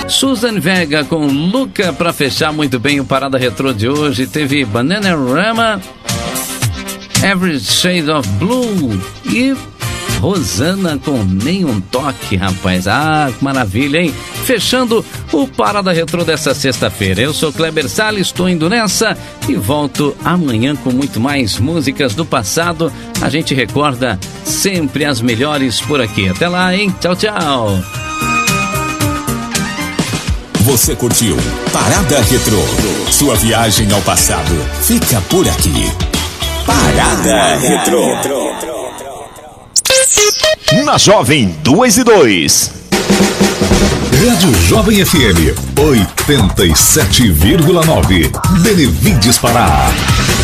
Susan Vega com Luca para fechar muito bem o Parada Retrô de hoje. Teve Bananarama, Every Shade of Blue e Rosana com Nem um Toque, rapaz. Ah, que maravilha, hein? Fechando o Parada Retrô dessa sexta-feira. Eu sou Kleber Salles, estou indo nessa e volto amanhã com muito mais músicas do passado. A gente recorda sempre as melhores por aqui. Até lá, hein? Tchau, tchau. Você curtiu Parada Retrô. Sua viagem ao passado fica por aqui. Parada Retrô. Na Jovem 2 e 2. Rádio Jovem FM 87,9. Benevides Pará.